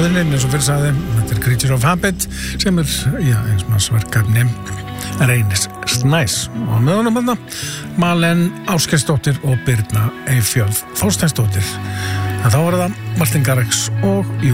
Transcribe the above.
þjóðinni eins og fyrir sagði, þetta Creature of Habit sem eins manns verkefni Reynis Snæs og með honum þarna Malen Ásgeirsdóttir og Birna Eyfjörð Þorsteinsdóttir en þá var það Martin Garrix og